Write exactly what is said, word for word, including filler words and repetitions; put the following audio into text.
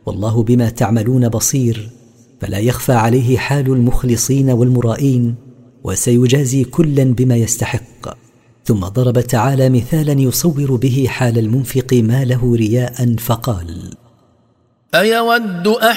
والله بما تعملون بصير، فلا يخفى عليه حال المخلصين والمرائين، وسيجازي كلا بما يستحق. ثم ضرب تعالى مثالا يصور به حال المنفق ما له رياء فقال: أيود